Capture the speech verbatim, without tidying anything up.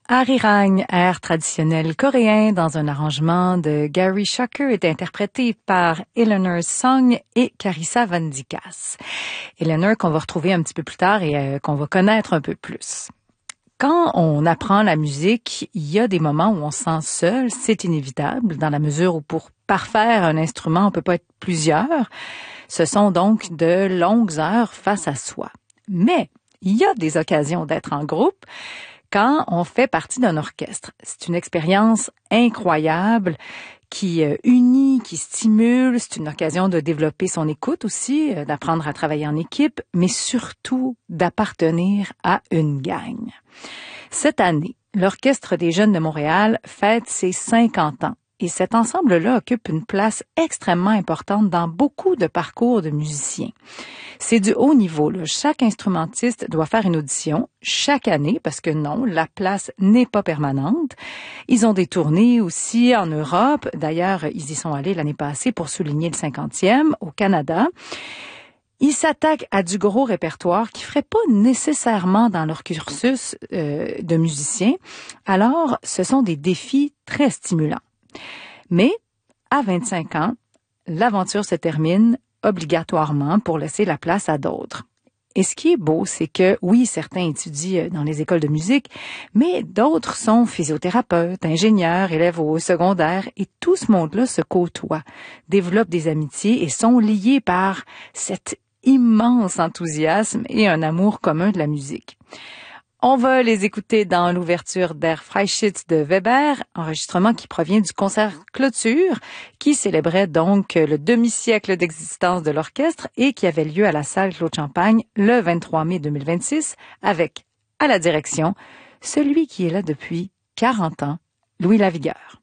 Arirang, air traditionnel coréen dans un arrangement de Gary Schucker, est interprété par Eleanor Song et Carissa Van Dykas. Eleanor qu'on va retrouver un petit peu plus tard et euh, qu'on va connaître un peu plus. Quand on apprend la musique, il y a des moments où on se sent seul, c'est inévitable, dans la mesure où pour parfaire un instrument, on peut pas être plusieurs. Ce sont donc de longues heures face à soi. Mais il y a des occasions d'être en groupe quand on fait partie d'un orchestre. C'est une expérience incroyable qui euh, unit, qui stimule. C'est une occasion de développer son écoute aussi, euh, d'apprendre à travailler en équipe, mais surtout d'appartenir à une gang. Cette année, l'Orchestre des Jeunes de Montréal fête ses cinquante ans. Et cet ensemble-là occupe une place extrêmement importante dans beaucoup de parcours de musiciens. C'est du haut niveau, là. Chaque instrumentiste doit faire une audition chaque année parce que non, la place n'est pas permanente. Ils ont des tournées aussi en Europe. D'ailleurs, ils y sont allés l'année passée pour souligner le cinquantième au Canada. Ils s'attaquent à du gros répertoire qui ferait pas nécessairement dans leur cursus euh, de musicien. Alors, ce sont des défis très stimulants. Mais, à vingt-cinq ans, l'aventure se termine obligatoirement pour laisser la place à d'autres. Et ce qui est beau, c'est que, oui, certains étudient dans les écoles de musique, mais d'autres sont physiothérapeutes, ingénieurs, élèves au secondaire, et tout ce monde-là se côtoie, développe des amitiés et sont liés par cet immense enthousiasme et un amour commun de la musique. On va les écouter dans l'ouverture d'Air Freischütz de Weber, enregistrement qui provient du concert clôture, qui célébrait donc le demi-siècle d'existence de l'orchestre et qui avait lieu à la salle Claude Champagne le vingt-trois mai deux mille vingt-six, avec, à la direction, celui qui est là depuis quarante ans, Louis Lavigueur.